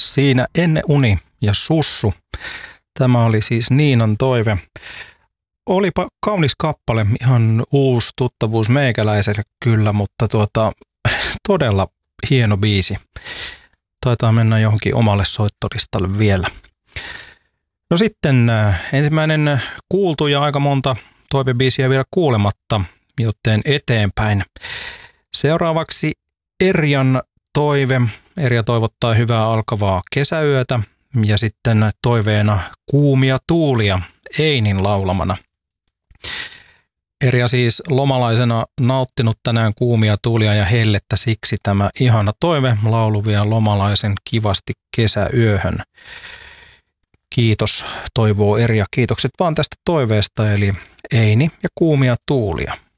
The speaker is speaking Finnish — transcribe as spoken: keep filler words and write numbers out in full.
Siinä Ennen uni ja Sussu. Tämä oli siis Niinan toive. Olipa kaunis kappale, ihan uusi tuttavuus meikäläiselle kyllä, mutta tuota, todella hieno biisi. Taitaa mennä johonkin omalle soittolistalle vielä. No sitten ensimmäinen kuultu ja aika monta toivebiisiä vielä kuulematta, joten eteenpäin. Seuraavaksi Erjan toive. Erja toivottaa hyvää alkavaa kesäyötä ja sitten toiveena Kuumia tuulia Einin laulamana. Erja siis lomalaisena nauttinut tänään kuumia tuulia ja hellettä, siksi tämä ihana toive lauluvia lomalaisen kivasti kesäyöhön. Kiitos, toivoo Erja. Kiitokset vaan tästä toiveesta, eli Eini ja Kuumia tuulia.